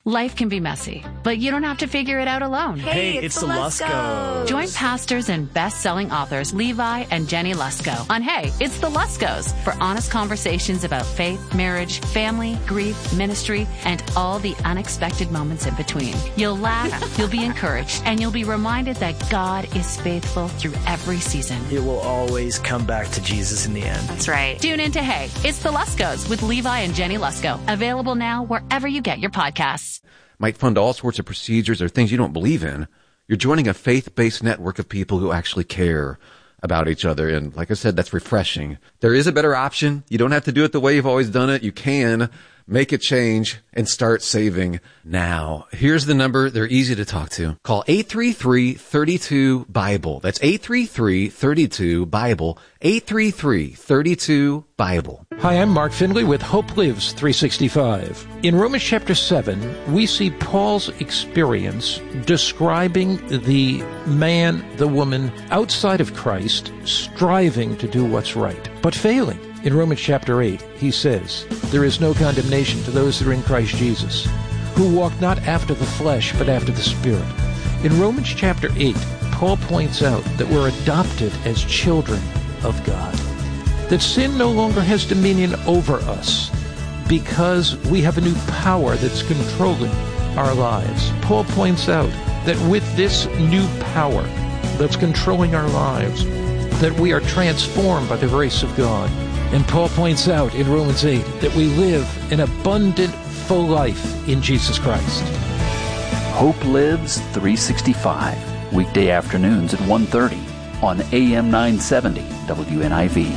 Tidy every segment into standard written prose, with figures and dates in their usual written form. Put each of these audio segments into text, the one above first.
Life can be messy, but you don't have to figure it out alone. Hey, it's the Luskos. Join pastors and best-selling authors Levi and Jenny Lusko on Hey, It's the Luskos for honest conversations about faith, marriage, family, grief, ministry, and all the unexpected moments in between. You'll laugh, you'll be encouraged, and you'll be reminded that God is faithful through every season. It will always come back to Jesus in the end. That's right. Tune in to Hey, It's the Luskos with Levi and Jenny Lusko. Available now wherever you get your podcasts. Might fund all sorts of procedures or things you don't believe in. You're joining a faith-based network of people who actually care about each other. And like I said, that's refreshing. There is a better option. You don't have to do it the way you've always done it. You can make a change and start saving now. Here's the number. They're easy to talk to. Call 833-32-BIBLE. That's 833-32-BIBLE. 833-32-BIBLE. Hi, I'm Mark Findlay with Hope Lives 365. In Romans chapter 7, we see Paul's experience describing the man, the woman outside of Christ, striving to do what's right, but failing. In Romans chapter 8, he says, "There is no condemnation to those that are in Christ Jesus, who walk not after the flesh, but after the Spirit." In Romans chapter 8, Paul points out that we're adopted as children of God, that sin no longer has dominion over us because we have a new power that's controlling our lives. Paul points out that with this new power that's controlling our lives, that we are transformed by the grace of God. And Paul points out in Romans 8 that we live an abundant, full life in Jesus Christ. Hope Lives 365, weekday afternoons at 1:30 on AM 970 WNIV.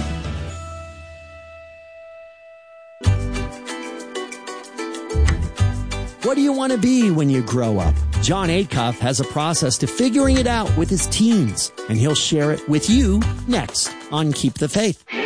What do you want to be when you grow up? John Acuff has a process to figuring it out with his teens, and he'll share it with you next on Keep the Faith.